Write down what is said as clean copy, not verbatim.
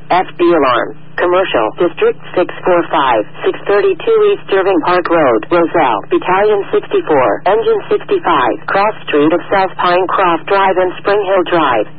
FB alarm. Commercial District 645, 632 East Irving Park Road, Roselle, Battalion 64, Engine 65, Cross Street of South Pinecroft Drive and Spring Hill Drive.